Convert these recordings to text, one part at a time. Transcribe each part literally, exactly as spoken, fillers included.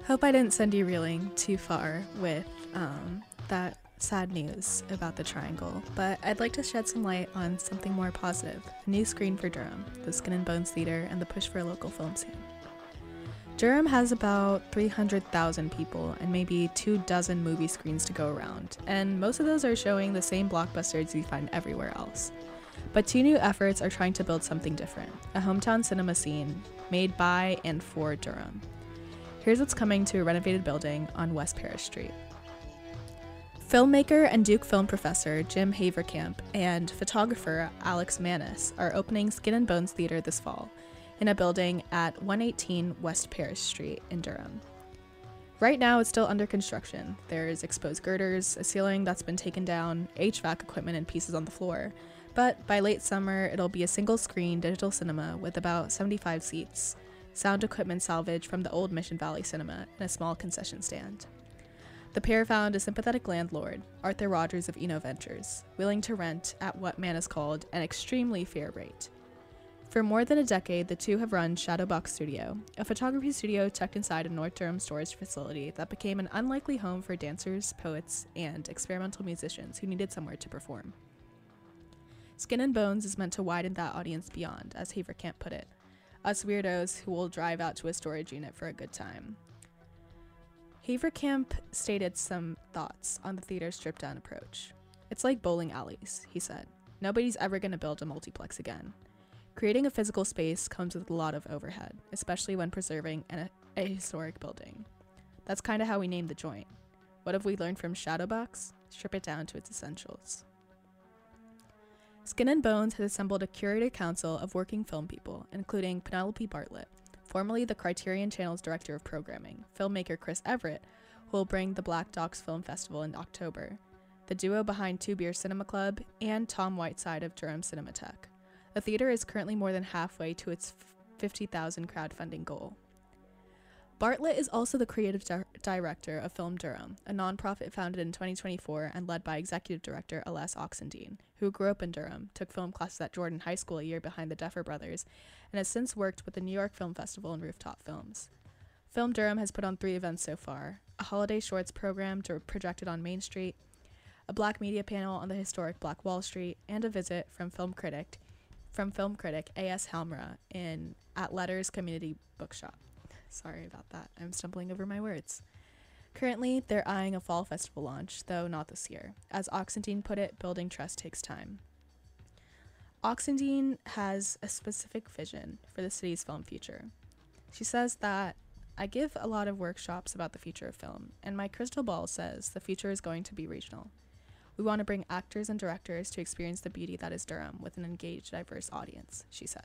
Hope I didn't send you reeling too far with um, that sad news about the Triangle, but I'd like to shed some light on something more positive: a new screen for Durham, the Skin and Bones Theater, and the push for a local film scene. Durham has about three hundred thousand people and maybe two dozen movie screens to go around, and most of those are showing the same blockbusters you find everywhere else. But two new efforts are trying to build something different: a hometown cinema scene made by and for Durham. Here's what's coming to a renovated building on West Paris Street. Filmmaker and Duke film professor Jim Haverkamp and photographer Alex Manus are opening Skin and Bones Theater this fall in a building at one eighteen West Paris Street in Durham. Right now, it's still under construction. There's exposed girders, a ceiling that's been taken down, H V A C equipment in pieces on the floor, but by late summer, it'll be a single-screen digital cinema with about seventy-five seats, sound equipment salvaged from the old Mission Valley Cinema, and a small concession stand. The pair found a sympathetic landlord, Arthur Rogers of Eno Ventures, willing to rent at what Manus called an extremely fair rate. For more than a decade, the two have run Shadowbox Studio, a photography studio tucked inside a North Durham storage facility that became an unlikely home for dancers, poets, and experimental musicians who needed somewhere to perform. Skin and Bones is meant to widen that audience beyond, as Haverkamp put it, us weirdos who will drive out to a storage unit for a good time. Haverkamp stated some thoughts on the theater's stripped-down approach. It's like bowling alleys, he said. Nobody's ever going to build a multiplex again. Creating a physical space comes with a lot of overhead, especially when preserving an, a historic building. That's kind of how we named the joint. What have we learned from Shadowbox? Strip it down to its essentials. Skin and Bones has assembled a curated council of working film people, including Penelope Bartlett, formerly the Criterion Channel's director of programming, filmmaker Chris Everett, who will bring the Black Docs Film Festival in October, the duo behind Two Beer Cinema Club, and Tom Whiteside of Durham Cinematheque. The theater is currently more than halfway to its fifty thousand crowdfunding goal. Bartlett is also the creative di- director of Film Durham, a nonprofit founded in twenty twenty-four and led by executive director Aless Oxendine, who grew up in Durham, took film classes at Jordan High School a year behind the Duffer Brothers, and has since worked with the New York Film Festival and Rooftop Films. Film Durham has put on three events so far: a holiday shorts program to projected on Main Street, a black media panel on the historic Black Wall Street, and a visit from film critic from film critic A S Halmra in at Letters Community Bookshop. Sorry about that. I'm stumbling over my words. Currently, they're eyeing a fall festival launch, though not this year. As Oxendine put it, building trust takes time. Oxendine has a specific vision for the city's film future. She says that, "I give a lot of workshops about the future of film, and my crystal ball says the future is going to be regional. We want to bring actors and directors to experience the beauty that is Durham with an engaged, diverse audience," she said.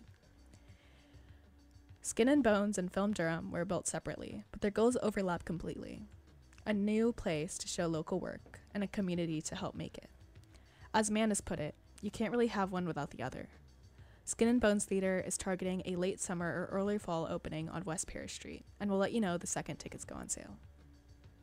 Skin and Bones and Film Durham were built separately, but their goals overlap completely. A new place to show local work, and a community to help make it. As Manus put it, you can't really have one without the other. Skin and Bones Theater is targeting a late summer or early fall opening on West Paris Street, and we'll let you know the second tickets go on sale.